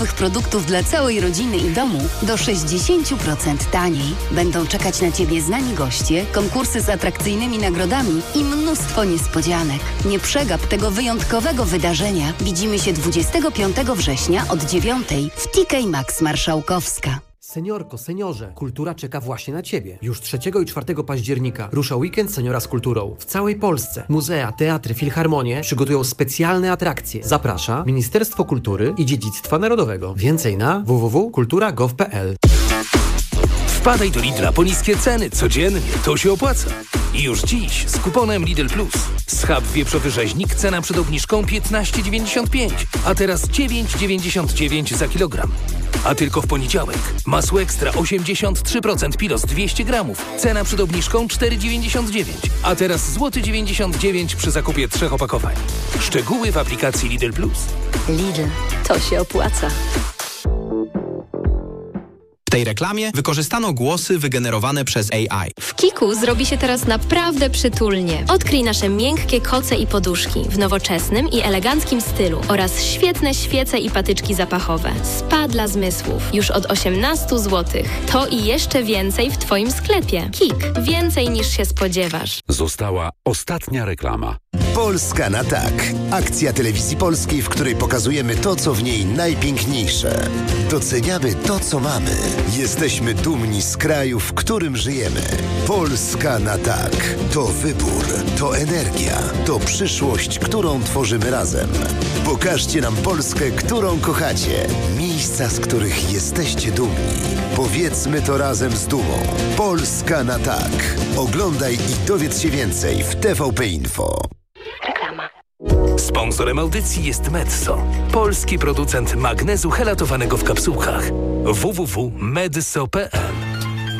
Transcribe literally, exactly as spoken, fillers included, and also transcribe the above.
produktów dla całej rodziny i domu do sześćdziesiąt procent taniej. Będą czekać na Ciebie znani goście, konkursy z atrakcyjnymi nagrodami i mnóstwo niespodzianek. Nie przegap tego wyjątkowego wydarzenia. Widzimy się dwudziestego piątego września od dziewiątej w T K Maxx Marszałkowska. Seniorko, seniorze, kultura czeka właśnie na Ciebie. Już trzeciego i czwartego października rusza weekend seniora z kulturą. W całej Polsce muzea, teatry, filharmonie przygotują specjalne atrakcje. Zaprasza Ministerstwo Kultury i Dziedzictwa Narodowego. Więcej na w w w kropka kultura kropka gov kropka p l. Wpadaj do Lidla po niskie ceny codziennie, to się opłaca. I już dziś z kuponem Lidl Plus. Schab wieprzowy rzeźnik, cena przed obniżką piętnaście dziewięćdziesiąt pięć, a teraz dziewięć dziewięćdziesiąt dziewięć za kilogram. A tylko w poniedziałek masło ekstra osiemdziesiąt trzy procent Pilos dwieście gramów, cena przed obniżką cztery dziewięćdziesiąt dziewięć, a teraz złoty dziewięćdziesiąt dziewięć przy zakupie trzech opakowań. Szczegóły w aplikacji Lidl Plus. Lidl, to się opłaca. W tej reklamie wykorzystano głosy wygenerowane przez A I. W Kiku zrobi się teraz naprawdę przytulnie. Odkryj nasze miękkie koce i poduszki w nowoczesnym i eleganckim stylu oraz świetne świece i patyczki zapachowe. Spa dla zmysłów już od osiemnaście złotych. To i jeszcze więcej w Twoim sklepie. Kik. Więcej niż się spodziewasz. Została ostatnia reklama. Polska na tak. Akcja Telewizji Polskiej, w której pokazujemy to, co w niej najpiękniejsze. Doceniamy to, co mamy. Jesteśmy dumni z kraju, w którym żyjemy. Polska na tak. To wybór, to energia, to przyszłość, którą tworzymy razem. Pokażcie nam Polskę, którą kochacie. Miejsca, z których jesteście dumni. Powiedzmy to razem z dumą. Polska na tak. Oglądaj i dowiedz się więcej w T V P Info. Reklama. Sponsorem audycji jest Medso, polski producent magnezu helatowanego w kapsułkach. w w w kropka medso kropka p l